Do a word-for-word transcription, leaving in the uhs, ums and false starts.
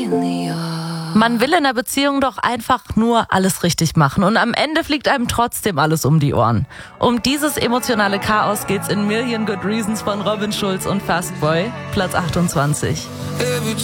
Man will in der Beziehung doch einfach nur alles richtig machen und am Ende fliegt einem trotzdem alles um die Ohren. Um dieses emotionale Chaos geht's in Million Good Reasons von Robin Schulz und Fastboy, Platz achtundzwanzig.